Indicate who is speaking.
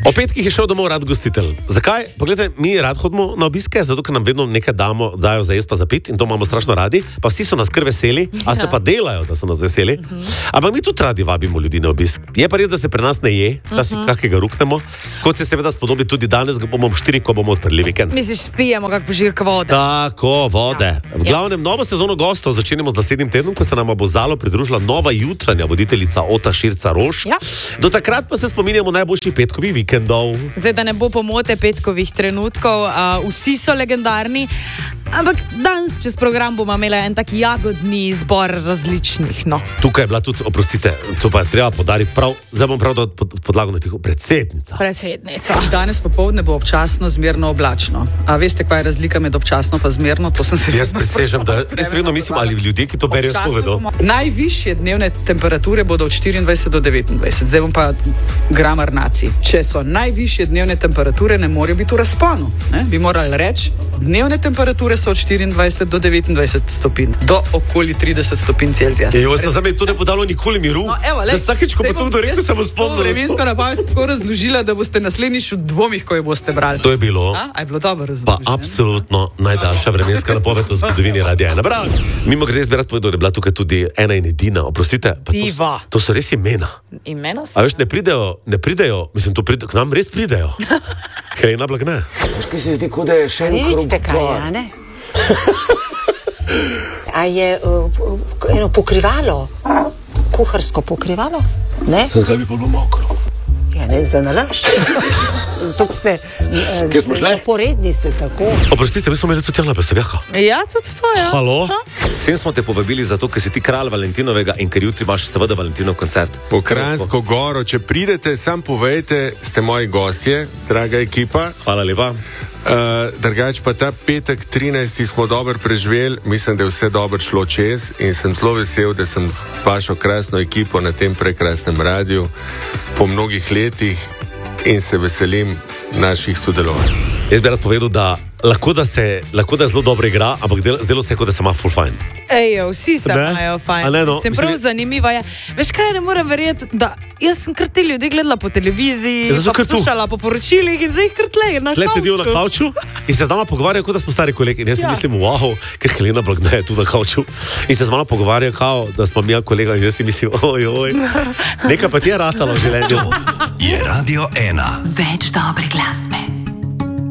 Speaker 1: O petkih je šel domov rad gostitelj. Zakaj? Poglejte, mi rad hodimo na obiske, zato ker nam vedno nekaj dajo za jesti pa za piti in to imamo strašno radi, pa vsi so nas kar veseli, a se pa delajo, da so nas veseli. Ampak mi tudi radi vabimo ljudi na obisk. Je pa res, da se pri nas ne je, včasih kakega ruknemo, kot se seveda spodobi tudi danes, ga bomo 4, ko bomo odprli vikend.
Speaker 2: Misliš, pijemo kak požirka vode?
Speaker 1: Tako, vode. V glavnem, novo sezono gostov začenjamo z naslednjim tednom, ko se nam bo zalo pridružila nova jutranja voditeljica Ota Širca-Roš.
Speaker 2: Ja.
Speaker 1: Do takrat pa se spominjamo najboljših petkovih vikendov.
Speaker 2: Zdaj, da ne bo pomote petkovih trenutkov, vsi so legendarni, ampak danes čez program bomo imeli en tak jagodni izbor različnih. No.
Speaker 1: Tukaj je bila tudi, oprostite, to pa je treba podariti prav, zdaj bom prav podlago na tiho, predsednica.
Speaker 3: Danes popoldne bo občasno zmerno oblačno. A veste, kaj je razlika med občasno pa zmerno? To sem se
Speaker 1: Jaz presežem, da jaz vedno mislim, ali ljudje, ki to berijo, spovedo.
Speaker 3: Najvišje dnevne temperature bodo od 24 do 29. Zdaj bom pa gramar nacij. Če so najvišje dnevne temperature, ne morejo biti v razponu. Bi morali reči, dnevne temperature so od 24 do 29 stopinj, do okoli 30 stopinj Celzija.
Speaker 1: Jaz sem zame to ne podalo nikoli miru.
Speaker 3: No, evo,
Speaker 1: za vsakič, ko pa to dorekli, se bo spomnil.
Speaker 3: Vremensko napoved tako razložila, da boste naslednjič v dvomih, ko jo boste brali.
Speaker 1: To je bilo.
Speaker 3: A je bilo dobro
Speaker 1: Pa
Speaker 3: razloženo?
Speaker 1: absolutno najdaljša vremenska napoved v zgodovini Radia 1. Bravo. Mimo grede, bi rad povedal, da je bila tukaj tudi ena in edina, oprostite.
Speaker 2: Diva.
Speaker 1: To so res imena.
Speaker 2: Imena so?
Speaker 1: A veš, ne pridejo, mislim, k nam res pridejo. Helena Blagne.
Speaker 4: Veš, kaj se zdi, kot da je še en krog.
Speaker 5: Vidite kaj, a ne? A je eno pokrivalo, kuharsko pokrivalo? Ne?
Speaker 4: Zdaj bi pa bilo mokro.
Speaker 5: Ja, ne, za nalaž. Zato ste poredni ste tako.
Speaker 1: Oprostite, mi smo imeli tudi Jana Prestavjaka.
Speaker 2: Ja, tudi to, ja.
Speaker 1: Halo? Vsem smo te povabili zato, ker si ti kralj Valentinovega in ker jutri imaš seveda Valentinov koncert.
Speaker 6: Po Kranjsko goro, če pridete, sam povejte, ste moji gostje, draga ekipa.
Speaker 1: Hvala lepa.
Speaker 6: Drugač pa ta petek 13. smo dobro preživeli, mislim, da je vse dobro šlo čez in sem zelo vesel, da sem s vašo krasno ekipo na tem prekrasnem radiju po mnogih letih in se veselim naših sodelovanj.
Speaker 1: Jaz bi rad povedal, da lahko da zelo dobro igra, ampak zdelo se je, kot da se ima full fine.
Speaker 2: Ejo, vsi se imajo fajn.
Speaker 1: No?
Speaker 2: Sem prav zanimiva. Ja. Veš kaj, ne morem verjeti, da jaz sem kar te ljudi gledala po televiziji, pa poslušala po poročilih in zdaj jih kar tle na kavču.
Speaker 1: Tle sedijo na kavču in se z nama pogovarjajo, kot da smo stari kolegi. In jaz si mislim, wow, ker Helena Blagne je tu na kavču. In se z mano pogovarjajo, kao, da smo mi kolega in jaz si mislim, ojoj, nekaj pa ti je ratalo v življenju.
Speaker 7: Je Radio 1.
Speaker 8: Več dobre glasbe.